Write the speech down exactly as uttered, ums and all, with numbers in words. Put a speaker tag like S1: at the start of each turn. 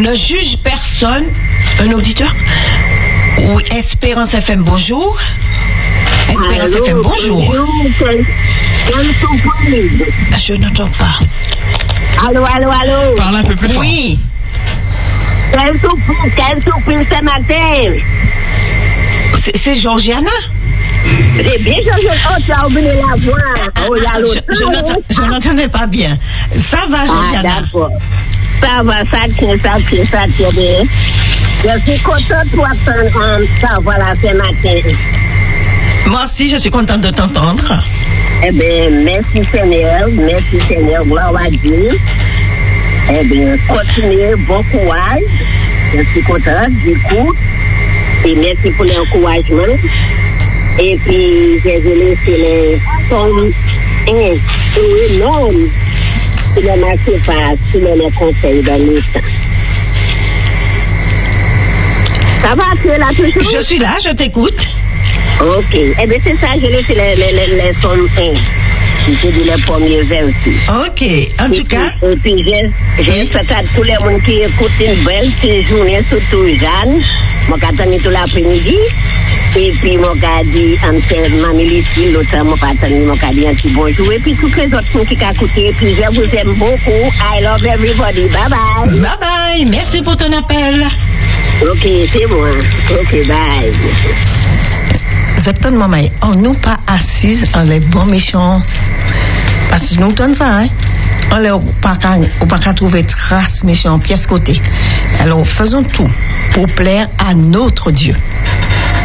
S1: ne juge personne. Un auditeur? Ou Espérance F M, bonjour. Espérance
S2: Allô,
S1: F M, bonjour.
S2: bonjour. Quelle surprise.
S1: Je n'entends pas.
S2: Allô, allô, allô.
S3: Parle un peu plus fort.
S1: Oui.
S2: Quelle surprise, quelle surprise ce matin.
S1: C'est, c'est Georgiana?
S2: Eh bien, je oh, tu as oublié la voix. Oh, il y a l'autre.
S1: Je, je, n'entends- je n'entendais pas bien. Ça va,
S2: Ah,
S1: Georgiana?
S2: d'accord. Ça va, ça tient, ça tient, ça tient bien. Je suis contente de t'entendre ça, voilà, ce matin.
S1: Moi aussi, je suis contente de t'entendre.
S2: Eh bien, merci Seigneur, merci Seigneur, gloire à Dieu. Eh bien, continuez, bon courage. Je suis contente, j'écoute. Et merci pour l'encouragement. Et puis, j'ai laissé les sommes énormes. Si le marché passe, si le conseil dans le temps. Ça va, tu es là toujours?
S1: Je suis là, je t'écoute.
S2: Ok. Eh bien, c'est ça, je laisse les, les, les, les sommes un. J'ai dit les premiers vertus.
S1: Ok, en tout
S2: Et
S1: cas.
S2: puis, et puis j'ai, j'ai souhaité à tous les gens qui écoutent une belle petite journée, surtout Jeanne. Moi, j'ai attendu tout l'après-midi. Et puis, moi, j'ai dit, en fait, Mamie Lucie, l'autre, moi, j'ai attendu, moi, j'ai dit un petit bonjour. Et puis, tous les autres gens qui ont écouté. Et puis, je vous aime beaucoup. I love everybody. Bye bye.
S1: Bye bye, merci pour ton appel.
S2: Ok, c'est moi. Ok, bye.
S1: Je te demande, mais on nous pas assises en les bons méchants. Parce que nous donne ça, hein. On n'est pas qu'à trouver trace méchant, pièce côté. Alors, faisons tout pour plaire à notre Dieu.